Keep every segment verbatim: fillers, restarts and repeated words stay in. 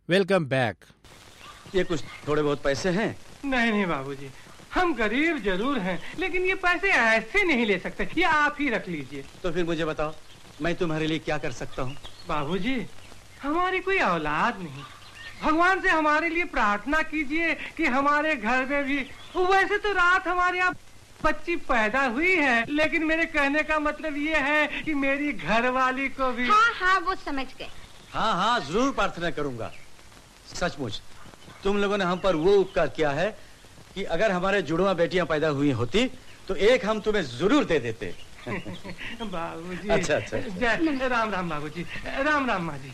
Welcome back. ये कुछ थोड़े बहुत पैसे हैं? नहीं नहीं बाबूजी, हम गरीब जरूर हैं, लेकिन ये पैसे ऐसे नहीं ले सकते, ये आप ही रख लीजिए। तो फिर मुझे बताओ, मैं तुम्हारे लिए क्या कर सकता हूँ? बाबूजी, हमारी कोई औलाद नहीं, भगवान से हमारे लिए प्रार्थना कीजिए कि हमारे घर में भी, वैसे तो रात हमारे यहाँ बच्ची पैदा हुई है, लेकिन मेरे कहने का मतलब ये है कि मेरी घरवाली को भी। हाँ हाँ वो समझ गए। हाँ हाँ जरूर प्रार्थना करूंगा। सचमुच तुम लोगों ने हम पर वो उपकार किया है कि अगर हमारे जुड़वा बेटियां पैदा हुई होती तो एक हम तुम्हें जरूर दे देते। बाबूजी अच्छा अच्छा, अच्छा। राम राम बाबूजी, राम राम माँ जी।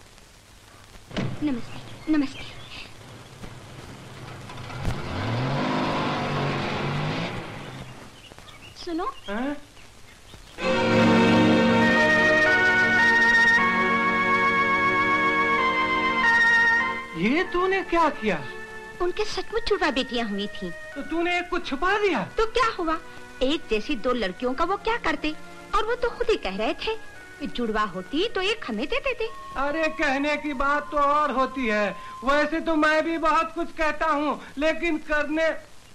नमस्ते नमस्ते। सुनो, हाँ? ये तूने क्या किया? उनके सचमुच जुड़वा बेटियां हुई थी। तो तूने एक को छुपा दिया? तो क्या हुआ, एक जैसी दो लड़कियों का वो क्या करते, और वो तो खुद ही कह रहे थे कि जुड़वा होती तो एक हमें दे देते। अरे कहने की बात तो और होती है, वैसे तो मैं भी बहुत कुछ कहता हूँ, लेकिन करने।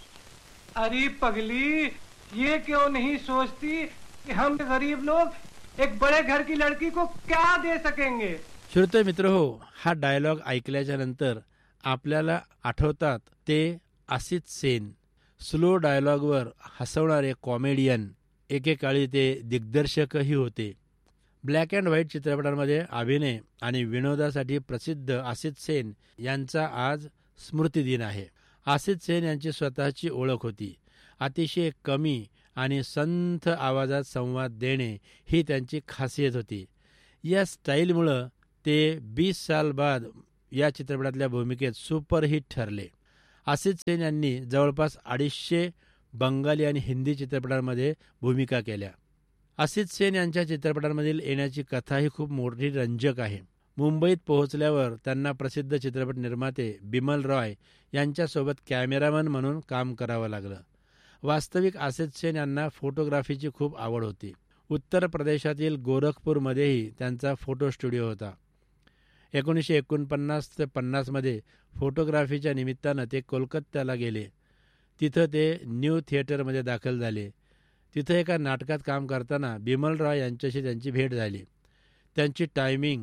अरे पगली, ये क्यों नहीं सोचती कि हम गरीब लोग एक बड़े घर की लड़की को क्या दे सकेंगे? श्रोते मित्र हो, हा डायलॉग ऐकल्याच्या नंतर आपल्याला आठवतात ते आसित सेन, स्लो डायलॉगवर हसवणारे कॉमेडियन, एकेकाळी ते दिग्दर्शकही होते. ब्लॅक अँड व्हाईट चित्रपटांमध्ये अभिनय आणि विनोदासाठी प्रसिद्ध आसित सेन यांचा आज स्मृतिदिन आहे. आसित सेन यांची स्वतःची ओळख होती. अतिशय कमी आणि संथ आवाजात संवाद देणे ही त्यांची खासियत होती. या स्टाईलमुळं ते बीस साल बाद या चित्रपटातल्या भूमिकेत सुपरहिट ठरले. आसित सेन यांनी जवळपास अडीचशे बंगाली आणि हिंदी चित्रपटांमध्ये भूमिका केल्या. आसित सेन यांच्या चित्रपटांमधील येण्याची कथाही खूप मोठी रंजक आहे. मुंबईत पोहोचल्यावर त्यांना प्रसिद्ध चित्रपट निर्माते बिमल रॉय यांच्यासोबत कॅमेरामन म्हणून काम करावं लागलं. वास्तविक आसित सेन यांना फोटोग्राफीची खूप आवड होती. उत्तर प्रदेशातील गोरखपूरमध्येही त्यांचा फोटो स्टुडिओ होता. एकोणीसशे एकोणपन्नास ते पन्नासमध्ये फोटोग्राफीच्या निमित्तानं ते कोलकात्याला गेले. तिथं ते न्यू थिएटरमध्ये दाखल झाले. तिथं एका नाटकात काम करताना बिमल रॉय यांच्याशी त्यांची भेट झाली. त्यांची टायमिंग,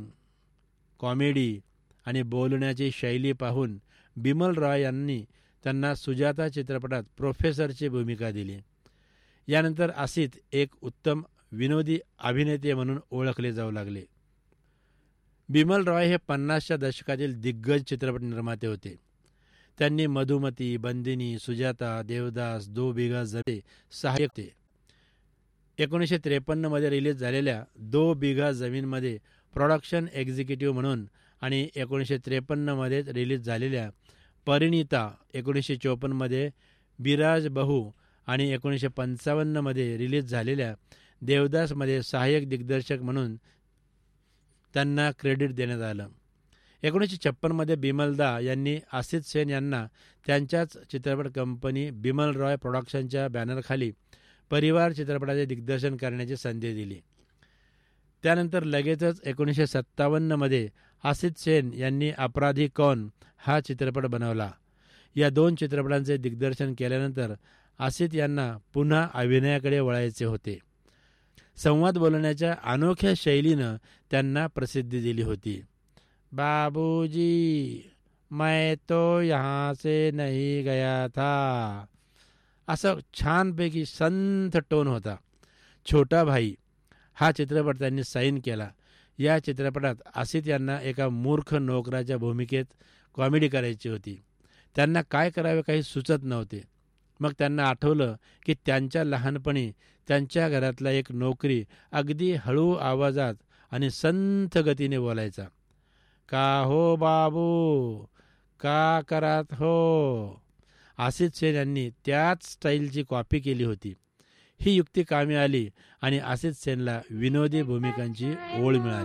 कॉमेडी आणि बोलण्याची शैली पाहून बिमल रॉय यांनी त्यांना सुजाता चित्रपटात प्रोफेसरची भूमिका दिली. यानंतर आसित एक उत्तम विनोदी अभिनेते म्हणून ओळखले जाऊ लागले. बिमल रॉय हे पन्नासच्या दशकातील दिग्गज चित्रपट निर्माते होते. त्यांनी मधुमती, बंदिनी, सुजाता, देवदास, दो बिघा जमीन सहाय्यक होते. एकोणीसशे त्रेपन्नमध्ये रिलीज झालेल्या दो बिघा जमीनमध्ये प्रोडक्शन एक्झिक्युटिव्ह म्हणून आणि एकोणीसशे त्रेपन्नमध्ये रिलीज झालेल्या परिणीता, एकोणीसशे चोपन्नमध्ये बिराज बहू आणि एकोणीसशे पंचावन्नमध्ये रिलीज झालेल्या देवदासमध्ये सहाय्यक दिग्दर्शक म्हणून त्यांना क्रेडिट देण्यात आलं. एकोणीसशे छप्पनमध्ये बिमलदा यांनी आसित सेन यांना त्यांच्याच चित्रपट कंपनी बिमल रॉय प्रोडक्शनच्या बॅनरखाली परिवार चित्रपटाचे दिग्दर्शन करण्याची संधी दिली. त्यानंतर लगेचच एकोणीसशे सत्तावन्नमध्ये आसित सेन यांनी अपराधी कौन हा चित्रपट बनवला. या दोन चित्रपटांचे दिग्दर्शन केल्यानंतर आसित यांना पुन्हा अभिनयाकडे वळायचे होते. संवाद बोलण्याच्या अनोख्या शैलीनं त्यांना प्रसिद्धी दिली होती. बाबूजी मैं तो यहाँ से नहीं गया था, असं छानपैकी संथ टोन होता. छोटा भाई हा चित्रपट त्यांनी साईन केला. या चित्रपटात आसित यांना एका मूर्ख नोकराच्या भूमिकेत कॉमेडी करायची होती. त्यांना काय करावे काही सुचत नव्हते. मग त्यांना आठवलं की त्यांच्या लहानपणी त्यांच्या घरातला एक नोकरी अगदी हळू आवाजात आणि संथ गतीने बोलायचा. का हो बाबू, का करत हो. आसित सेन यांनी त्याच स्टाईलची कॉपी केली होती. ही युक्ती कामी आली आणि आसित सेनला विनोदी भूमिकांची ओळ मिळाली.